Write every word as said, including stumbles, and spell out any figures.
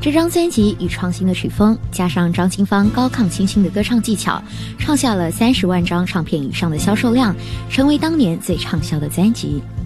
这张专辑以创新的曲风加上张清芳高亢清新的歌唱技巧，创下了三十万张唱片以上的销售量，成为当年最畅销的专辑。